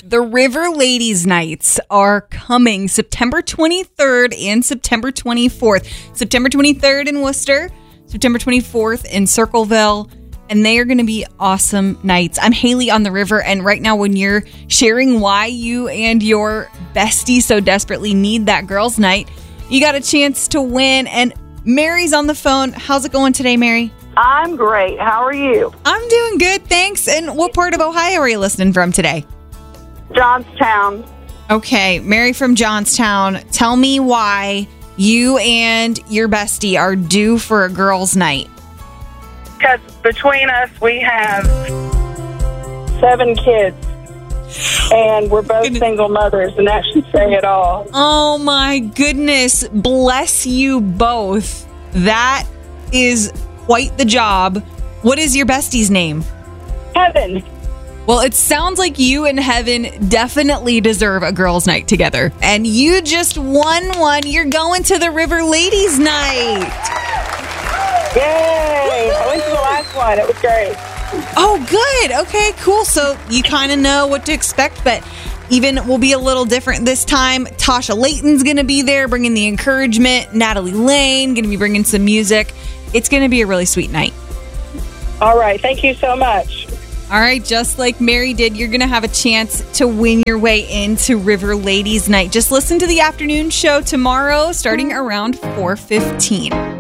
The River Ladies Nights are coming September 23rd and September 24th. September 23rd in Worcester, September 24th in Circleville, and they are going to be awesome nights. I'm Haley on the River, and right now when you're sharing why you and your bestie so desperately need that girls' night, you got a chance to win, and Mary's on the phone. How's it going today, Mary? I'm great. How are you? I'm doing good, thanks. And what part of Ohio are you listening from today? Johnstown. Okay, Mary from Johnstown, tell me why you and your bestie are due for a girls' night. Because between us, we have 7 kids. And we're both single mothers, and that should say it all. Oh, my goodness. Bless you both. That is quite the job. What is your bestie's name? Heaven. Well, it sounds like you and Heaven definitely deserve a girls' night together. And you just won one. You're going to the River Ladies Night. Yay! I went to the last one. It was great. Oh, good. Okay, cool. So you kind of know what to expect, but even will be a little different this time. Tasha Layton's going to be there bringing the encouragement. Natalie Lane going to be bringing some music. It's going to be a really sweet night. All right. Thank you so much. All right, just like Mary did, you're going to have a chance to win your way into River Ladies Night. Just listen to the afternoon show tomorrow starting around 4:15.